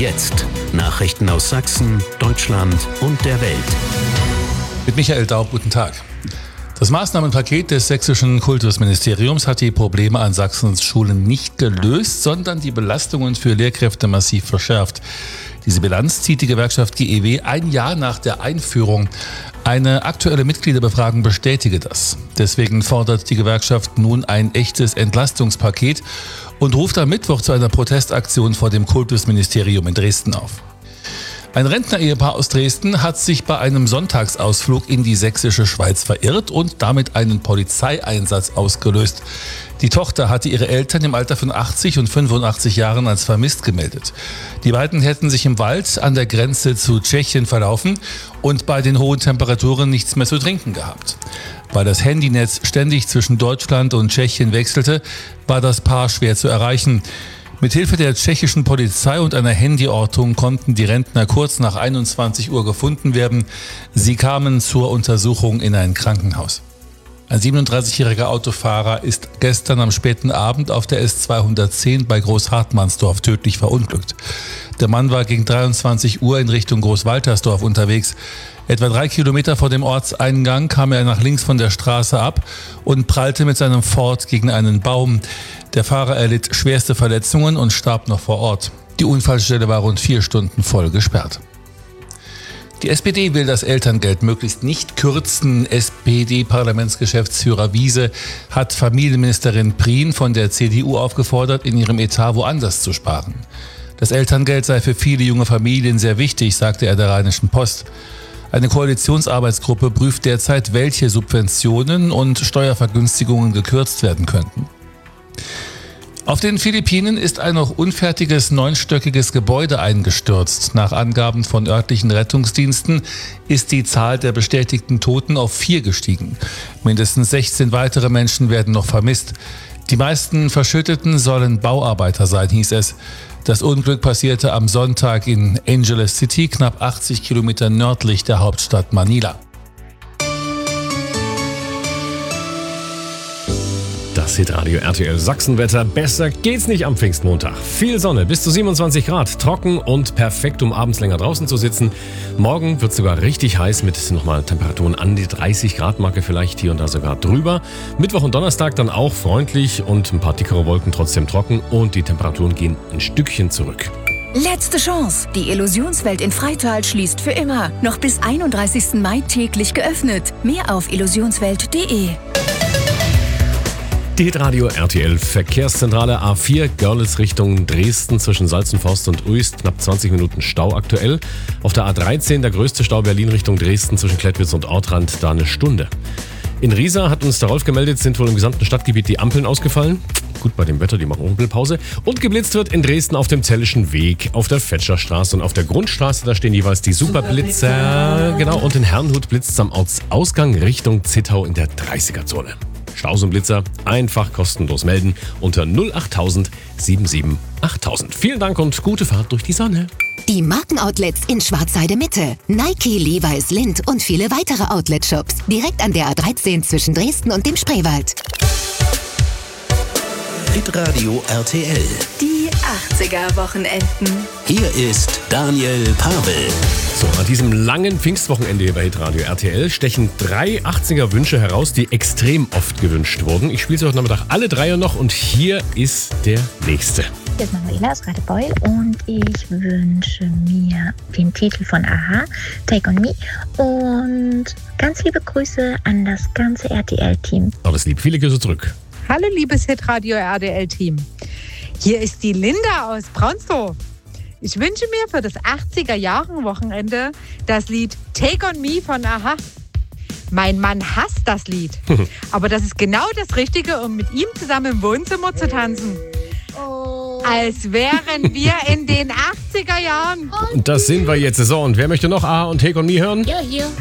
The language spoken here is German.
jetzt Nachrichten aus Sachsen, Deutschland und der Welt. Mit Michael Daub, guten Tag. Das Maßnahmenpaket des sächsischen Kultusministeriums hat die Probleme an Sachsens Schulen nicht gelöst, sondern die Belastungen für Lehrkräfte massiv verschärft. Diese Bilanz zieht die Gewerkschaft GEW ein Jahr nach der Einführung. Eine aktuelle Mitgliederbefragung bestätige das. Deswegen fordert die Gewerkschaft nun ein echtes Entlastungspaket und ruft am Mittwoch zu einer Protestaktion vor dem Kultusministerium in Dresden auf. Ein Rentner-Ehepaar aus Dresden hat sich bei einem Sonntagsausflug in die sächsische Schweiz verirrt und damit einen Polizeieinsatz ausgelöst. Die Tochter hatte ihre Eltern im Alter von 80 und 85 Jahren als vermisst gemeldet. Die beiden hätten sich im Wald an der Grenze zu Tschechien verlaufen und bei den hohen Temperaturen nichts mehr zu trinken gehabt. Weil das Handynetz ständig zwischen Deutschland und Tschechien wechselte, war das Paar schwer zu erreichen. Mithilfe der tschechischen Polizei und einer Handyortung konnten die Rentner kurz nach 21 Uhr gefunden werden. Sie kamen zur Untersuchung in ein Krankenhaus. Ein 37-jähriger Autofahrer ist gestern am späten Abend auf der S210 bei Großhartmannsdorf tödlich verunglückt. Der Mann war gegen 23 Uhr in Richtung Großwaltersdorf unterwegs. Etwa 3 Kilometer vor dem Ortseingang kam er nach links von der Straße ab und prallte mit seinem Ford gegen einen Baum. Der Fahrer erlitt schwerste Verletzungen und starb noch vor Ort. Die Unfallstelle war rund 4 Stunden voll gesperrt. Die SPD will das Elterngeld möglichst nicht kürzen. SPD-Parlamentsgeschäftsführer Wiese hat Familienministerin Prien von der CDU aufgefordert, in ihrem Etat woanders zu sparen. Das Elterngeld sei für viele junge Familien sehr wichtig, sagte er der Rheinischen Post. Eine Koalitionsarbeitsgruppe prüft derzeit, welche Subventionen und Steuervergünstigungen gekürzt werden könnten. Auf den Philippinen ist ein noch unfertiges 9-stöckiges Gebäude eingestürzt. Nach Angaben von örtlichen Rettungsdiensten ist die Zahl der bestätigten Toten auf 4 gestiegen. Mindestens 16 weitere Menschen werden noch vermisst. Die meisten Verschütteten sollen Bauarbeiter sein, hieß es. Das Unglück passierte am Sonntag in Angeles City, knapp 80 Kilometer nördlich der Hauptstadt Manila. Das Hitradio RTL Sachsenwetter. Besser geht's nicht am Pfingstmontag. Viel Sonne, bis zu 27 Grad, trocken und perfekt, um abends länger draußen zu sitzen. Morgen wird sogar richtig heiß mit nochmal Temperaturen an die 30 Grad Marke, vielleicht hier und da sogar drüber. Mittwoch und Donnerstag dann auch freundlich und ein paar dickere Wolken, trotzdem trocken und die Temperaturen gehen ein Stückchen zurück. Letzte Chance. Die Illusionswelt in Freital schließt für immer. Noch bis 31. Mai täglich geöffnet. Mehr auf illusionswelt.de. Die Hitradio RTL Verkehrszentrale A4 Görlitz Richtung Dresden zwischen Salzenforst und Uist. Knapp 20 Minuten Stau aktuell. Auf der A13 der größte Stau Berlin Richtung Dresden zwischen Klettwitz und Ortrand, da eine Stunde. In Riesa hat uns der Rolf gemeldet, sind wohl im gesamten Stadtgebiet die Ampeln ausgefallen. Gut, bei dem Wetter, die machen Rumpelpause. Und geblitzt wird in Dresden auf dem Zellischen Weg, auf der Fetscherstraße und auf der Grundstraße. Da stehen jeweils die Superblitzer. Genau, und in Herrnhut blitzt es am Ortsausgang Richtung Zittau in der 30er-Zone. Staus und Blitzer einfach kostenlos melden unter 08000 77 8000. Vielen Dank und gute Fahrt durch die Sonne. Die Markenoutlets in Schwarzheide Mitte, Nike, Levi's, Lindt und viele weitere Outlet-Shops direkt an der A13 zwischen Dresden und dem Spreewald. Hitradio RTL. Die 80er-Wochenenden. Hier ist Daniel Pavel. So, an diesem langen Pfingstwochenende hier bei Hitradio RTL stechen 3 80er-Wünsche heraus, die extrem oft gewünscht wurden. Ich spiele sie heute Nachmittag alle 3 noch und hier ist der nächste. Hier ist Manuela aus Radebeul und ich wünsche mir den Titel von Aha, Take On Me, und ganz liebe Grüße an das ganze RTL-Team. Alles lieb, viele Grüße zurück. Hallo liebes Hitradio RTL-Team. Hier ist die Linda aus Braunsdorf. Ich wünsche mir für das 80er-Jahren-Wochenende das Lied Take On Me von Aha. Mein Mann hasst das Lied, aber das ist genau das Richtige, um mit ihm zusammen im Wohnzimmer zu tanzen. Als wären wir in den 80er Jahren. Und das sind wir jetzt. So, und wer möchte noch Aha und Take On Me hören? Ja, hier.